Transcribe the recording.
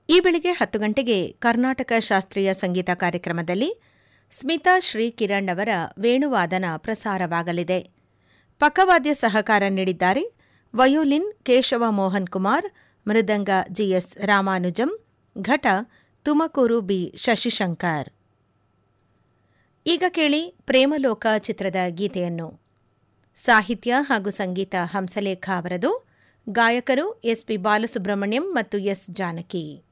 ಈ ಬೆಳಿಗ್ಗೆ 10 ಗಂಟೆಗೆ ಕರ್ನಾಟಕ ಶಾಸ್ತ್ರೀಯ ಸಂಗೀತ ಕಾರ್ಯಕ್ರಮದಲ್ಲಿ ಸ್ಮಿತಾ ಶ್ರೀ ಕಿರಣ್ ಅವರ ವೇಣುವಾದನ ಪ್ರಸಾರವಾಗಲಿದೆ. ಪಕ್ಕವಾದ್ಯ ಸಹಕಾರ ನೀಡಿದ್ದಾರೆ ವಯೋಲಿನ್ ಕೇಶವ ಮೋಹನ್ ಕುಮಾರ್, ಮೃದಂಗ ಜಿಎಸ್ ರಾಮಾನುಜಂ, ಘಟ ತುಮಕೂರು ಬಿ ಶಶಿಶಂಕರ್. ಈಗ ಕೇಳಿ ಪ್ರೇಮಲೋಕ ಚಿತ್ರದ ಗೀತೆಯನ್ನು. ಸಾಹಿತ್ಯ ಹಾಗೂ ಸಂಗೀತ ಹಂಸಲೇಖ ಅವರದು. ಗಾಯಕರು ಎಸ್ ಪಿ ಬಾಲಸುಬ್ರಹ್ಮಣ್ಯಂ ಮತ್ತು ಎಸ್ ಜಾನಕಿ.